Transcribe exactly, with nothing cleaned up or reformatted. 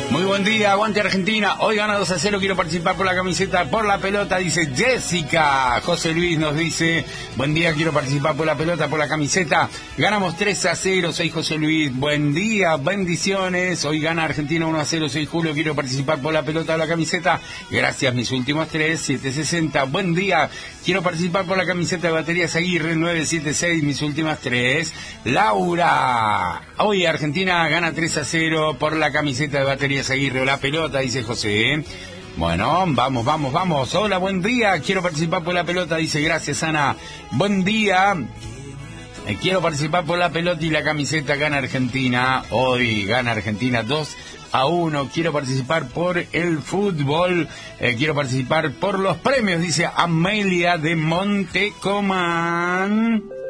Muy buen día, aguante Argentina. Hoy gana dos a cero, quiero participar por la camiseta, por la pelota, dice Jessica. José Luis nos dice, buen día, quiero participar por la pelota, por la camiseta. Ganamos tres a cero, soy José Luis. Buen día, bendiciones. Hoy gana Argentina uno a cero, soy Julio, quiero participar por la pelota, por la camiseta. Gracias, mis últimos tres, siete sesenta. Buen día, quiero participar por la camiseta de Baterías Aguirre, nueve setenta y seis, mis últimas tres. Laura, hoy Argentina gana tres a cero por la camiseta de Baterías Aguirre o la pelota, dice José. Bueno, vamos, vamos, vamos. Hola, buen día, quiero participar por la pelota, dice gracias, Ana. Buen día, eh, quiero participar por la pelota y la camiseta, gana Argentina. Hoy gana Argentina dos a uno. Quiero participar por el fútbol, eh, quiero participar por los premios, dice Amelia de Montecomán.